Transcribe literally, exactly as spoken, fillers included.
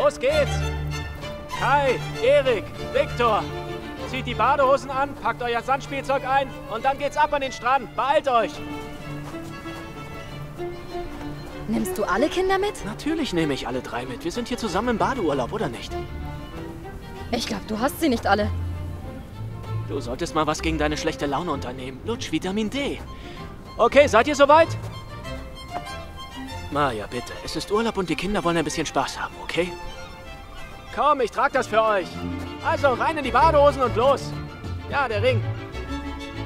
los geht's! Kai, Erik, Viktor, zieht die Badehosen an, packt euer Sandspielzeug ein und dann geht's ab an den Strand. Beeilt euch! Nimmst du alle Kinder mit? Natürlich nehme ich alle drei mit. Wir sind hier zusammen im Badeurlaub, oder nicht? Ich glaube, du hast sie nicht alle. Du solltest mal was gegen deine schlechte Laune unternehmen. Lutsch Vitamin D. Okay, seid ihr soweit? Maja, bitte. Es ist Urlaub und die Kinder wollen ein bisschen Spaß haben, okay? Komm, ich trag das für euch. Also, rein in die Badehosen und los. Ja, der Ring.